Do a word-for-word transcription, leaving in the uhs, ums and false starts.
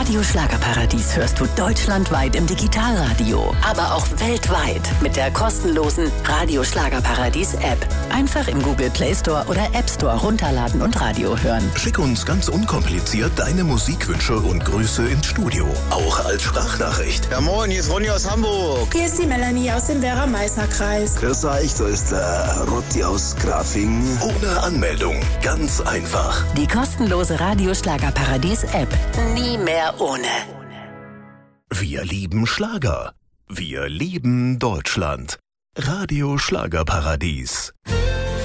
Radio Schlagerparadies hörst du deutschlandweit im Digitalradio, aber auch weltweit mit der kostenlosen Radio Schlagerparadies App. Einfach im Google Play Store oder App Store runterladen und Radio hören. Schick uns ganz unkompliziert deine Musikwünsche und Grüße ins Studio, auch als Sprachnachricht. Ja moin, hier ist Ronny aus Hamburg. Hier ist die Melanie aus dem Werra-Meißner-Kreis. Grüß euch, so ist der Rotti aus Grafing. Ohne Anmeldung, ganz einfach. Die kostenlose Radio Schlagerparadies App. Nie mehr ohne. Wir lieben Schlager. Wir lieben Deutschland. Radio Schlagerparadies.